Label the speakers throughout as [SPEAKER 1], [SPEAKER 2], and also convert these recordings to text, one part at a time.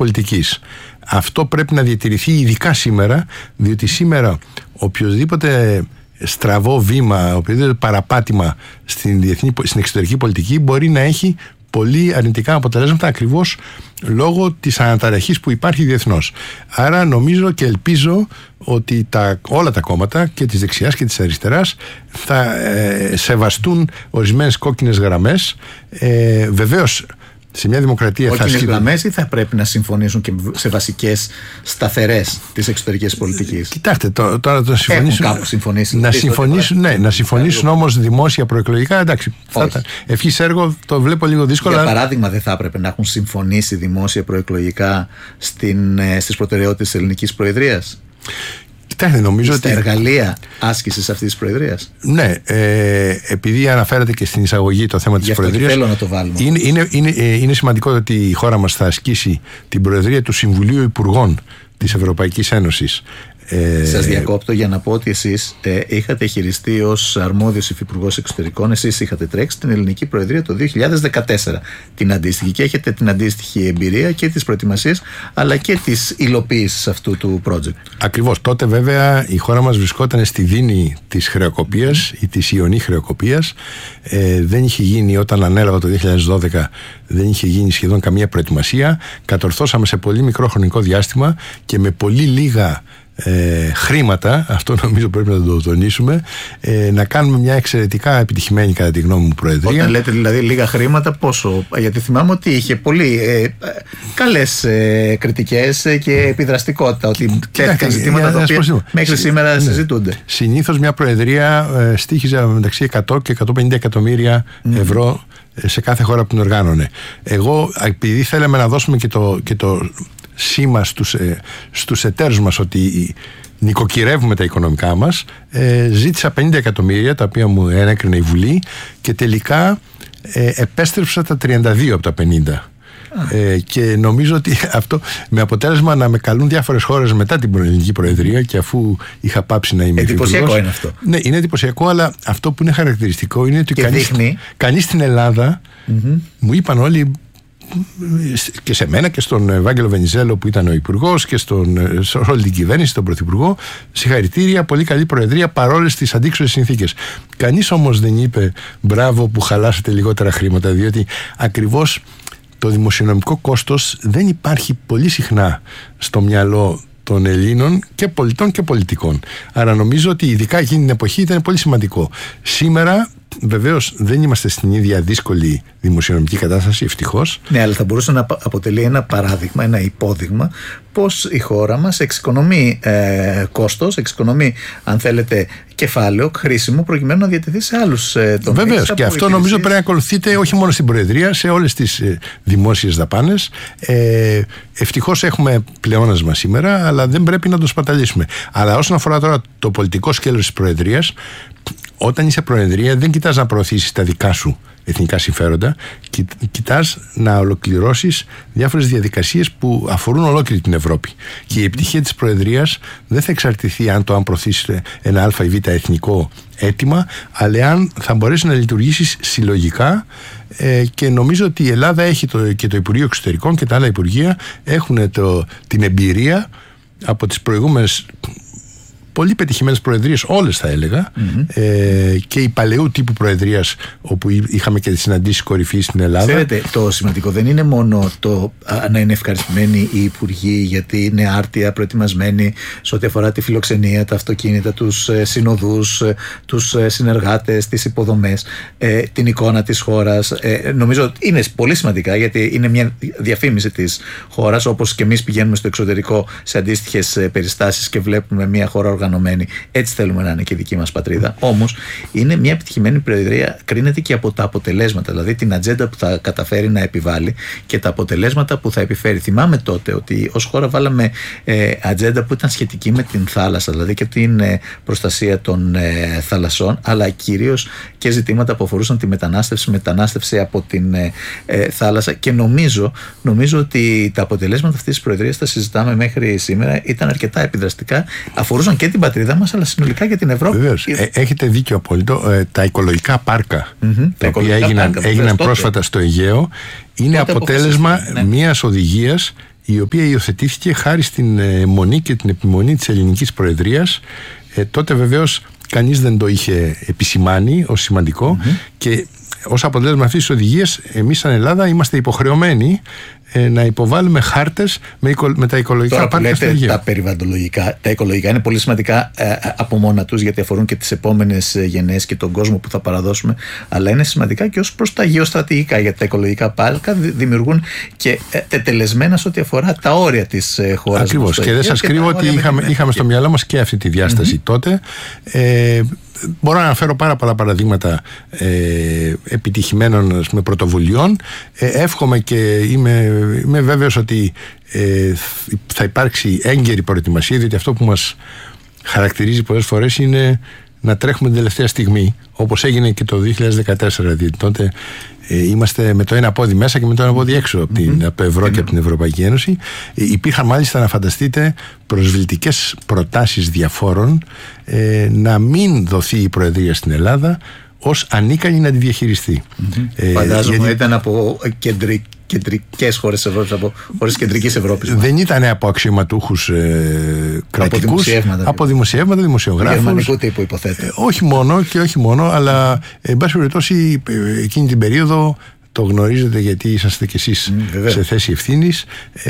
[SPEAKER 1] πολιτικής. Αυτό πρέπει να διατηρηθεί ειδικά σήμερα, διότι σήμερα οποιοδήποτε στραβό βήμα, οποιοδήποτε παραπάτημα στην εξωτερική πολιτική μπορεί να έχει πολύ αρνητικά αποτελέσματα, ακριβώς λόγω της αναταραχής που υπάρχει διεθνώς. Άρα νομίζω και ελπίζω ότι όλα τα κόμματα και της δεξιάς και της αριστεράς θα σεβαστούν ορισμένες κόκκινες γραμμές. Βεβαίως σε μια δημοκρατία
[SPEAKER 2] κόκκινες γραμμές ή θα πρέπει να συμφωνήσουν και σε βασικές σταθερές της εξωτερικής πολιτικής?
[SPEAKER 1] Κοιτάξτε, τώρα το συμφωνήσουν.
[SPEAKER 2] Έχουν κάπου συμφωνήσει.
[SPEAKER 1] Να συμφωνήσουν όμως δημόσια προεκλογικά, εντάξει. Ευχής έργο το βλέπω λίγο δύσκολο.
[SPEAKER 2] Για παράδειγμα, δεν θα έπρεπε να έχουν συμφωνήσει δημόσια προεκλογικά στις προτεραιότητες της ελληνικής προεδρίας?
[SPEAKER 1] Κοιτάξτε, νομίζω
[SPEAKER 2] στα εργαλεία άσκησης αυτής της προεδρίας.
[SPEAKER 1] Ναι, επειδή αναφέρατε και στην εισαγωγή το θέμα της προεδρίας,
[SPEAKER 2] θέλω να το βάλουμε.
[SPEAKER 1] Είναι σημαντικό ότι η χώρα μας θα ασκήσει την προεδρία του Συμβουλίου Υπουργών της Ευρωπαϊκής Ένωσης.
[SPEAKER 2] Σας διακόπτω για να πω ότι εσείς είχατε χειριστεί ως αρμόδιος υφυπουργός εξωτερικών, εσείς είχατε τρέξει την ελληνική προεδρία το 2014 την αντίστοιχη, και έχετε την αντίστοιχη εμπειρία και τις προετοιμασίες αλλά και τις υλοποίησεις αυτού του project. Ακριβώς.
[SPEAKER 1] Τότε βέβαια η χώρα μας βρισκόταν στη δίνη της χρεοκοπίας ή της ιονή χρεοκοπίας. Δεν είχε γίνει, όταν ανέλαβα το 2012, δεν είχε γίνει σχεδόν καμία προετοιμασία. Κατορθώσαμε σε πολύ μικρό χρονικό διάστημα και με πολύ λίγα χρήματα, αυτό νομίζω πρέπει να το τονίσουμε, να κάνουμε μια εξαιρετικά επιτυχημένη, κατά τη γνώμη μου, προεδρία.
[SPEAKER 2] Όταν λέτε δηλαδή λίγα χρήματα, πόσο? Γιατί θυμάμαι ότι είχε πολύ καλές κριτικές και επιδραστικότητα, ότι τέθηκαν ζητήματα τα οποία μέχρι σήμερα συζητούνται.
[SPEAKER 1] Συνήθως μια προεδρία στοίχιζε μεταξύ 100 και 150 εκατομμύρια ευρώ σε κάθε χώρα που την οργάνωνε. Εγώ, επειδή θέλαμε να δώσουμε και το σήμα στους εταίρους μας ότι νοικοκυρεύουμε τα οικονομικά μας, ζήτησα 50 εκατομμύρια, τα οποία μου ενέκρινε η Βουλή, και τελικά επέστρεψα τα 32 από τα 50. Και νομίζω ότι αυτό με αποτέλεσμα να με καλούν διάφορες χώρες μετά την ελληνική προεδρία, και αφού είχα πάψει να είμαι
[SPEAKER 2] εντυπωσιακό είναι αυτό.
[SPEAKER 1] Ναι, είναι εντυπωσιακό, αλλά αυτό που είναι χαρακτηριστικό είναι ότι κανείς στην Ελλάδα, μου είπαν όλοι, και σε μένα και στον Ευάγγελο Βενιζέλο που ήταν ο υπουργός και σε όλη την κυβέρνηση, τον πρωθυπουργό, συγχαρητήρια, πολύ καλή προεδρία παρόλες τις αντίξωες συνθήκες. Κανείς όμως δεν είπε μπράβο που χαλάσατε λιγότερα χρήματα, διότι ακριβώς το δημοσιονομικό κόστος δεν υπάρχει πολύ συχνά στο μυαλό των Ελλήνων και πολιτών και πολιτικών. Άρα νομίζω ότι ειδικά εκείνη την εποχή ήταν πολύ σημαντικό. Σήμερα βεβαίως δεν είμαστε στην ίδια δύσκολη δημοσιονομική κατάσταση, ευτυχώς.
[SPEAKER 2] Ναι, αλλά θα μπορούσε να αποτελεί ένα παράδειγμα, ένα υπόδειγμα πως η χώρα μας εξοικονομεί κόστος, εξοικονομεί, αν θέλετε, κεφάλαιο χρήσιμο προκειμένου να διατεθεί σε άλλους τομείς.
[SPEAKER 1] Βεβαίως, και αυτό νομίζω πρέπει να ακολουθείτε όχι μόνο στην Προεδρία, σε όλες τις δημόσιες δαπάνες. Ευτυχώς έχουμε πλεόνασμα σήμερα, αλλά δεν πρέπει να το σπαταλήσουμε. Αλλά όσον αφορά τώρα το πολιτικό σκέλος της Προεδρίας, όταν είσαι Προεδρία δεν κοιτάς να προωθήσεις τα δικά σου εθνικά συμφέροντα, κοιτάς να ολοκληρώσεις διάφορες διαδικασίες που αφορούν ολόκληρη την Ευρώπη. Και η επιτυχία της Προεδρίας δεν θα εξαρτηθεί αν προωθήσεις ένα α ή β εθνικό αίτημα, αλλά αν θα μπορέσει να λειτουργήσεις συλλογικά. Και νομίζω ότι η Ελλάδα έχει και το Υπουργείο Εξωτερικών και τα άλλα Υπουργεία έχουν την εμπειρία από τις προηγούμενες πολύ πετυχημένες προεδρίες, όλες θα έλεγα, και η παλαιού τύπου προεδρίας, όπου είχαμε και τις συναντήσεις κορυφής στην Ελλάδα.
[SPEAKER 2] Ξέρετε, το σημαντικό δεν είναι μόνο το να είναι ευχαριστημένοι οι υπουργοί, γιατί είναι άρτια προετοιμασμένοι σε ό,τι αφορά τη φιλοξενία, τα αυτοκίνητα, τους συνοδούς, τους συνεργάτες, τις υποδομές, την εικόνα της χώρας. Νομίζω ότι είναι πολύ σημαντικά, γιατί είναι μια διαφήμιση της χώρας, όπως και εμείς πηγαίνουμε στο εξωτερικό σε αντίστοιχες περιστάσεις και βλέπουμε μια χώρα οργανωμένη. Έτσι θέλουμε να είναι και η δική μας πατρίδα. Όμως είναι μια επιτυχημένη προεδρία, κρίνεται και από τα αποτελέσματα, δηλαδή την ατζέντα που θα καταφέρει να επιβάλλει και τα αποτελέσματα που θα επιφέρει. Θυμάμαι τότε ότι ως χώρα βάλαμε ατζέντα που ήταν σχετική με την θάλασσα, δηλαδή και την προστασία των θαλασσών, αλλά κυρίως και ζητήματα που αφορούσαν τη μετανάστευση από την θάλασσα, και νομίζω ότι τα αποτελέσματα αυτής της προεδρίας, τα συζητάμε μέχρι σήμερα, ήταν αρκετά επιδραστικά, αφορούσαν και την πατρίδα μας, αλλά συνολικά και την Ευρώπη.
[SPEAKER 1] Βεβαίως. Έχετε δίκιο απόλυτο. Τα οικολογικά πάρκα, τα οποία έγιναν πρόσφατα στο Αιγαίο, είναι αποτέλεσμα μιας οδηγίας η οποία υιοθετήθηκε χάρη στην αιμονή και την επιμονή της ελληνικής προεδρίας. Τότε βεβαίως κανείς δεν το είχε επισημάνει ως σημαντικό, και ως αποτέλεσμα αυτής της οδηγίας εμείς σαν Ελλάδα είμαστε υποχρεωμένοι να υποβάλουμε χάρτες με τα οικολογικά πάρκα στην Αιγαίο.
[SPEAKER 2] Τα περιβαλλοντολογικά, τα οικολογικά είναι πολύ σημαντικά από μόνα τους, γιατί αφορούν και τις επόμενες γενναίες και τον κόσμο που θα παραδώσουμε, αλλά είναι σημαντικά και ως προς τα γεωστρατηγικά, γιατί τα οικολογικά πάρκα δημιουργούν και τετελεσμένα σε ό,τι αφορά τα όρια της χώρας.
[SPEAKER 1] Ακριβώς, και δεν σας κρύβω ότι είχαμε στο μυαλό μας και αυτή τη διάσταση τότε. Μπορώ να αναφέρω πάρα πολλά παραδείγματα επιτυχημένων με πρωτοβουλειών. Εύχομαι και είμαι βέβαιος ότι θα υπάρξει έγκαιρη προετοιμασία, διότι αυτό που μας χαρακτηρίζει πολλές φορές είναι να τρέχουμε την τελευταία στιγμή, όπως έγινε και το 2014. Δηλαδή τότε είμαστε με το ένα πόδι μέσα και με το ένα πόδι έξω από το ευρώ και από την Ευρωπαϊκή Ένωση. Υπήρχαν μάλιστα, να φανταστείτε, προσβλητικές προτάσεις διαφόρων να μην δοθεί η Προεδρία στην Ελλάδα ως ανίκανη να τη διαχειριστεί.
[SPEAKER 2] Φαντάζομαι ήταν από κεντρικές χώρες Ευρώπης, από χώρες κεντρικής Ευρώπης.
[SPEAKER 1] Δεν ήταν από αξιωματούχους κρατικούς, από δημοσιεύματα, δημοσιογράφους.
[SPEAKER 2] Γερμανικού τύπου, υποθέτω.
[SPEAKER 1] Όχι μόνο, αλλά εν πάση περιπτώσει εκείνη την περίοδο, το γνωρίζετε γιατί είσαστε κι εσείς σε θέση ευθύνης,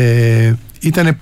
[SPEAKER 1] ήταν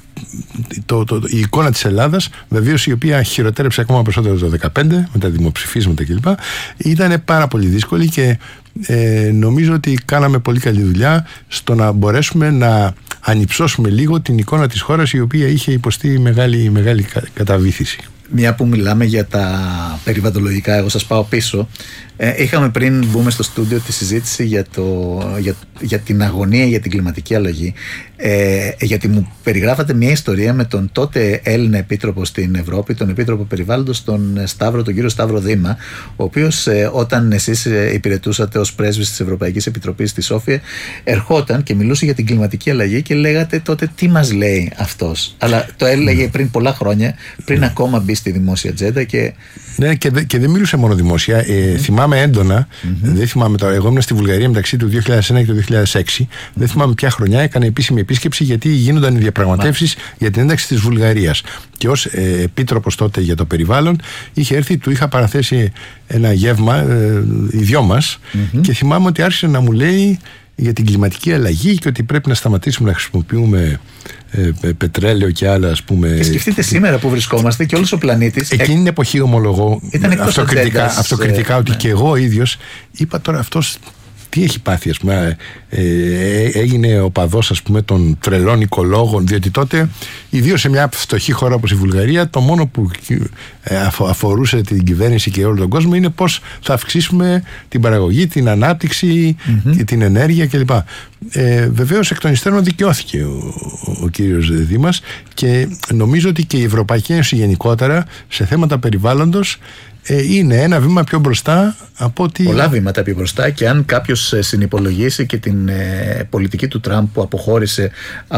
[SPEAKER 1] η εικόνα της Ελλάδας, βεβαίως η οποία χειροτέρεψε ακόμα περισσότερο το 2015 με τα δημοψηφίσματα κλπ. Ήταν πάρα πολύ δύσκολη και νομίζω ότι κάναμε πολύ καλή δουλειά στο να μπορέσουμε να ανυψώσουμε λίγο την εικόνα της χώρας, η οποία είχε υποστεί μεγάλη καταβύθιση.
[SPEAKER 2] Μια που μιλάμε για τα περιβαλλοντολογικά, εγώ σας πάω πίσω. Είχαμε πριν μπούμε στο στούντιο τη συζήτηση για την αγωνία για την κλιματική αλλαγή, γιατί μου περιγράφατε μια ιστορία με τον τότε Έλληνα επίτροπο στην Ευρώπη, τον επίτροπο περιβάλλοντος, τον κύριο Σταύρο Δήμα, ο οποίος όταν εσείς υπηρετούσατε ως πρέσβης της Ευρωπαϊκής Επιτροπής στη Σόφια, ερχόταν και μιλούσε για την κλιματική αλλαγή και λέγατε τότε τι μας λέει αυτός, αλλά το έλεγε πριν πολλά χρόνια, πριν ακόμα μπει στη δημόσια ατζέντα.
[SPEAKER 1] Ναι, και δεν μιλούσε μόνο δημόσια. Θυμάμαι έντονα, δεν θυμάμαι τώρα. Εγώ ήμουν στη Βουλγαρία μεταξύ του 2001 και του 2006. Δεν θυμάμαι ποια χρονιά έκανε επίσημη επίσκεψη, γιατί γίνονταν οι διαπραγματεύσεις για την ένταξη της Βουλγαρίας. Και ως επίτροπος τότε για το περιβάλλον, είχε έρθει, του είχα παραθέσει ένα γεύμα, οι δυο μας, και θυμάμαι ότι άρχισε να μου λέει για την κλιματική αλλαγή και ότι πρέπει να σταματήσουμε να χρησιμοποιούμε πετρέλαιο και άλλα, ας πούμε.
[SPEAKER 2] Και σκεφτείτε σήμερα που βρισκόμαστε και όλος ο πλανήτης.
[SPEAKER 1] Εκείνη την εποχή ομολογώ αυτοκριτικά ότι και εγώ ίδιος είπα, τώρα αυτός τι έχει πάθει, ας πούμε, έγινε οπαδός, ας πούμε, των τρελών οικολόγων, διότι τότε, ιδίως σε μια φτωχή χώρα όπως η Βουλγαρία, το μόνο που αφορούσε την κυβέρνηση και όλο τον κόσμο είναι πώς θα αυξήσουμε την παραγωγή, την ανάπτυξη, την ενέργεια κλπ. Βεβαίως εκ των υστέρων δικαιώθηκε ο κύριος Δήμας, και νομίζω ότι και η Ευρωπαϊκή Ένωση γενικότερα σε θέματα περιβάλλοντος είναι ένα βήμα πιο μπροστά από ότι...
[SPEAKER 2] Πολλά βήματα πιο μπροστά, και αν κάποιος συνυπολογίσει και την πολιτική του Τραμπ που αποχώρησε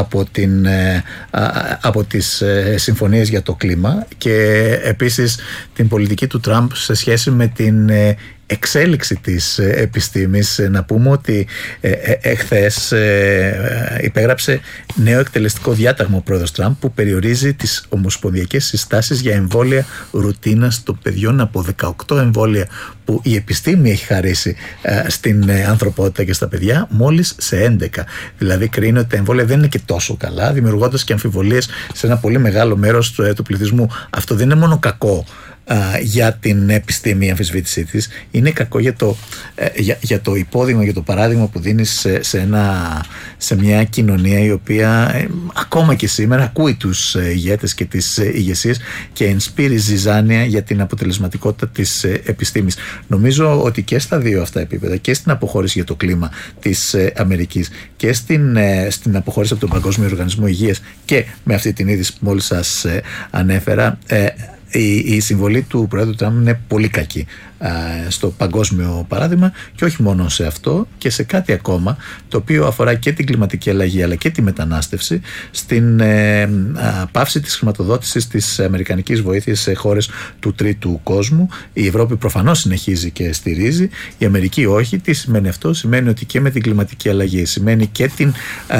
[SPEAKER 2] από τις συμφωνίες για το κλίμα, και επίσης την πολιτική του Τραμπ σε σχέση με την εξέλιξη της επιστήμης, να πούμε ότι εχθές υπέγραψε νέο εκτελεστικό διάταγμα ο πρόεδρος Τραμπ που περιορίζει τις ομοσπονδιακές συστάσεις για εμβόλια ρουτίνας των παιδιών από 18 εμβόλια που η επιστήμη έχει χαρίσει στην ανθρωπότητα και στα παιδιά, μόλις σε 11. Δηλαδή κρίνει ότι τα εμβόλια δεν είναι και τόσο καλά, δημιουργώντας και αμφιβολίες σε ένα πολύ μεγάλο μέρος του πληθυσμού. Αυτό δεν είναι μόνο κακό για την επιστήμη, η αμφισβήτησή της, είναι κακό για το υπόδειγμα, για το παράδειγμα που δίνεις σε μια κοινωνία η οποία ακόμα και σήμερα ακούει τους ηγέτες και τις ηγεσίες και ενспείρει ζυζάνια για την αποτελεσματικότητα της επιστήμης. Νομίζω ότι και στα δύο αυτά επίπεδα, και στην αποχώρηση για το κλίμα της Αμερικής και στην αποχώρηση από τον Παγκόσμιο Οργανισμό Υγείας, και με αυτή την είδηση που μόλις σας ανέφερα, η συμβολή του Προέδρου Τραμπ είναι πολύ κακή στο παγκόσμιο παράδειγμα, και όχι μόνο σε αυτό, και σε κάτι ακόμα το οποίο αφορά και την κλιματική αλλαγή αλλά και τη μετανάστευση, στην πάυση της χρηματοδότησης της αμερικανικής βοήθειας σε χώρες του τρίτου κόσμου. Η Ευρώπη προφανώς συνεχίζει και στηρίζει, η Αμερική όχι. Τι σημαίνει αυτό? Σημαίνει ότι και με την κλιματική αλλαγή, σημαίνει και την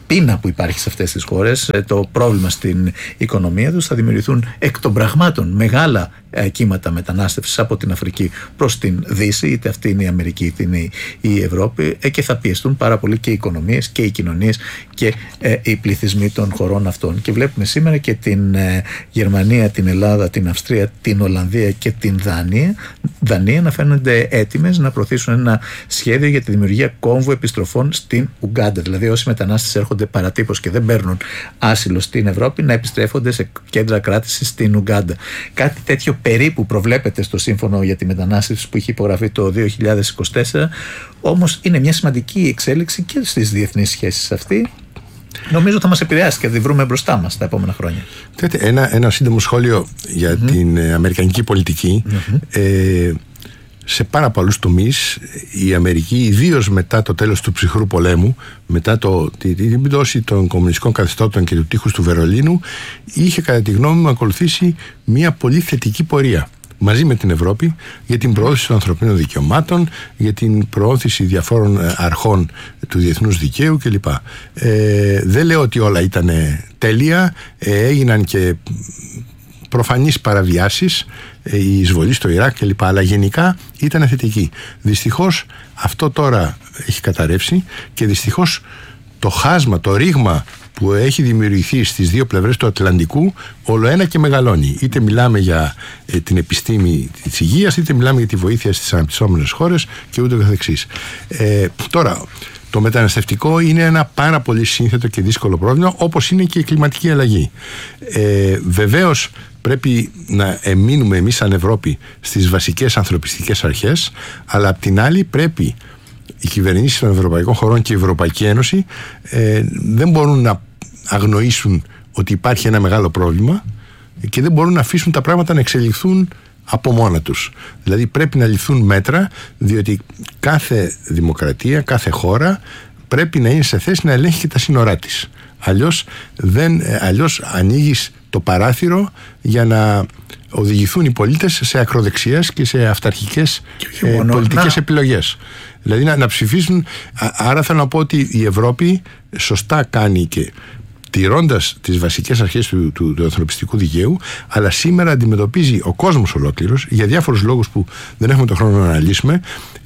[SPEAKER 2] πείνα που υπάρχει σε αυτές τις χώρες, το πρόβλημα στην οικονομία τους, θα δημιουργηθούν εκ των πραγμάτων μεγάλα κύματα μετανάστευσης από την Αφρική προς την Δύση, είτε αυτή είναι η Αμερική είτε είναι η Ευρώπη, και θα πιεστούν πάρα πολύ και οι οικονομίες και οι κοινωνίες και οι πληθυσμοί των χωρών αυτών. Και βλέπουμε σήμερα και την Γερμανία, την Ελλάδα, την Αυστρία, την Ολλανδία και την Δανία να φαίνονται έτοιμες να προωθήσουν ένα σχέδιο για τη δημιουργία κόμβου επιστροφών στην Ουγκάντα. Δηλαδή, όσοι μετανάστες έρχονται παρατύπως και δεν παίρνουν άσυλο στην Ευρώπη, να επιστρέφονται σε κέντρα κράτησης στην Ουγκάντα. Κάτι τέτοιο περίπου προβλέπεται στο Σύμφωνο για τη Μετανάστευση που είχε υπογραφεί το 2024, όμως είναι μια σημαντική εξέλιξη και στις διεθνείς σχέσεις αυτή. Νομίζω θα μας επηρεάσει και θα τη βρούμε μπροστά μας τα επόμενα χρόνια.
[SPEAKER 1] Ένα σύντομο σχόλιο για την αμερικανική πολιτική. Σε πάρα πολλούς τομείς η Αμερική, ιδίως μετά το τέλος του ψυχρού πολέμου, μετά την πτώση των κομμουνιστικών καθεστώτων και του τείχους του Βερολίνου, είχε κατά τη γνώμη μου ακολουθήσει μια πολύ θετική πορεία μαζί με την Ευρώπη για την προώθηση των ανθρωπίνων δικαιωμάτων, για την προώθηση διαφόρων αρχών του διεθνούς δικαίου κλπ. Δεν λέω ότι όλα ήταν τέλεια, έγιναν και προφανείς παραβιάσεις, η εισβολή στο Ιράκ κλπ. Αλλά γενικά ήταν θετική. Δυστυχώς αυτό τώρα έχει καταρρεύσει και δυστυχώς το χάσμα, το ρήγμα που έχει δημιουργηθεί στις δύο πλευρές του Ατλαντικού όλο ένα και μεγαλώνει. Είτε μιλάμε για την επιστήμη της υγείας, είτε μιλάμε για τη βοήθεια στις αναπτυσσόμενες χώρες και ούτω καθεξής. Τώρα, το μεταναστευτικό είναι ένα πάρα πολύ σύνθετο και δύσκολο πρόβλημα, όπως είναι και η κλιματική αλλαγή. Βεβαίως πρέπει να εμείνουμε εμείς σαν Ευρώπη στις βασικές ανθρωπιστικές αρχές, αλλά απ' την άλλη πρέπει οι κυβερνήσεις των ευρωπαϊκών χωρών και η Ευρωπαϊκή Ένωση δεν μπορούν να αγνοήσουν ότι υπάρχει ένα μεγάλο πρόβλημα και δεν μπορούν να αφήσουν τα πράγματα να εξελιχθούν από μόνα τους. Δηλαδή πρέπει να ληφθούν μέτρα, διότι κάθε δημοκρατία, κάθε χώρα πρέπει να είναι σε θέση να ελέγχει και τα σύνορά της. Αλλιώς ανοίγεις το παράθυρο για να οδηγηθούν οι πολίτες σε ακροδεξιές και σε αυταρχικές πολιτικές επιλογές. Δηλαδή να ψηφίσουν. Άρα θέλω να πω ότι η Ευρώπη σωστά κάνει και τηρώντας τις βασικές αρχές του ανθρωπιστικού δικαίου, αλλά σήμερα αντιμετωπίζει ο κόσμος ολόκληρος, για διάφορους λόγους που δεν έχουμε τον χρόνο να αναλύσουμε,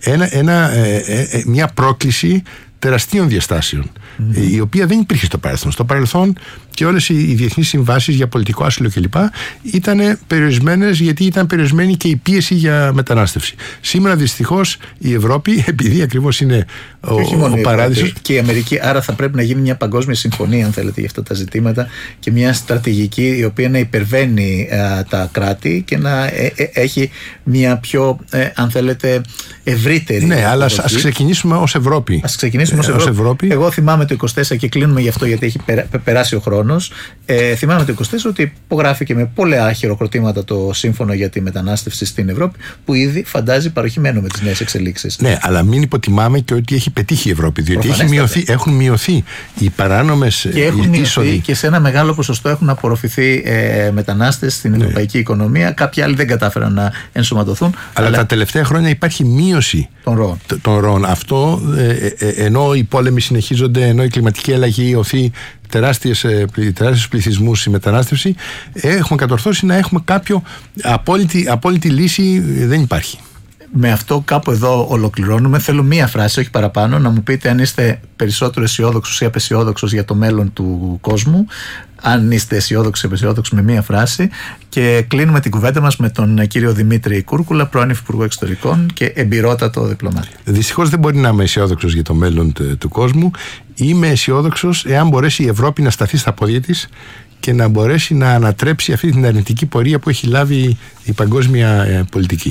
[SPEAKER 1] μια πρόκληση τεραστίων διαστάσεων, η οποία δεν υπήρχε στο παρελθόν. Στο παρελθόν και όλες οι διεθνείς συμβάσεις για πολιτικό άσυλο κλπ. Ήταν περιορισμένες, γιατί ήταν περιορισμένη και η πίεση για μετανάστευση. Σήμερα δυστυχώς η Ευρώπη, επειδή ακριβώς είναι ο παράδεισος.
[SPEAKER 2] Και η Αμερική, άρα θα πρέπει να γίνει μια παγκόσμια συμφωνία, αν θέλετε, για αυτά τα ζητήματα και μια στρατηγική η οποία να υπερβαίνει τα κράτη και να έχει μια πιο, αν θέλετε, ευρύτερη.
[SPEAKER 1] Ναι, αλλά ας ξεκινήσουμε ως Ευρώπη.
[SPEAKER 2] Ως Ευρώπη. Εγώ θυμάμαι το 24 και κλείνουμε γι' αυτό γιατί έχει περάσει ο χρόνος. Θυμάμαι το 24 ότι υπογράφηκε με πολλά χειροκροτήματα το Σύμφωνο για τη Μετανάστευση στην Ευρώπη, που ήδη φαντάζει παροχημένο με τις νέες εξελίξεις.
[SPEAKER 1] Ναι, αλλά μην υποτιμάμε και ότι έχει πετύχει η Ευρώπη, διότι έχουν μειωθεί οι παράνομες είσοδοι.
[SPEAKER 2] Και σε ένα μεγάλο ποσοστό έχουν απορροφηθεί μετανάστες στην ευρωπαϊκή οικονομία. Κάποιοι άλλοι δεν κατάφεραν να ενσωματωθούν.
[SPEAKER 1] Αλλά τα τελευταία χρόνια υπάρχει μείωση των ροών. Αυτό ενώ οι πόλεμοι συνεχίζονται, ενώ η κλιματική αλλαγή οθεί τεράστιους πληθυσμούς η μετανάστευση, έχουμε κατορθώσει να έχουμε κάποιο απόλυτη λύση δεν υπάρχει.
[SPEAKER 2] Με αυτό κάπου εδώ ολοκληρώνουμε. Θέλω μία φράση, όχι παραπάνω, να μου πείτε αν είστε περισσότερο αισιόδοξος ή απαισιόδοξος για το μέλλον του κόσμου. Αν είστε αισιόδοξοι ή απαισιόδοξοι, με μία φράση. Και κλείνουμε την κουβέντα μας με τον κύριο Δημήτρη Κούρκουλα, πρώην Υφυπουργό Εξωτερικών και εμπειρότατο διπλωμάτη.
[SPEAKER 1] Δυστυχώς δεν μπορεί να είμαι αισιόδοξος για το μέλλον του κόσμου. Είμαι αισιόδοξος εάν μπορέσει η Ευρώπη να σταθεί στα πόδια της και να μπορέσει να ανατρέψει αυτή την αρνητική πορεία που έχει λάβει η παγκόσμια πολιτική.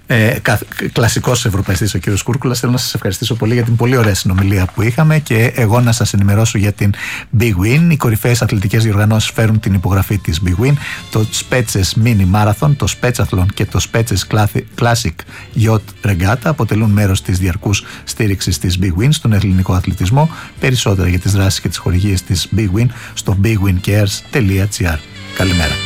[SPEAKER 2] Κλασικός ευρωπαϊστής ο κύριος Κούρκουλας. Θέλω να σας ευχαριστήσω πολύ για την πολύ ωραία συνομιλία που είχαμε και εγώ να σας ενημερώσω για την Big Win. Οι κορυφαίες αθλητικές διοργανώσεις φέρουν την υπογραφή της Big Win. Το Spetses Mini Marathon, το Spetsathlon και το Spetses Classic Yacht Regatta αποτελούν μέρος της διαρκούς στήριξης της Big Win στον ελληνικό αθλητισμό. Περισσότερα για τις δράσεις και τις χορηγίες της Big Win στο bigwincares.gr. Καλημέρα.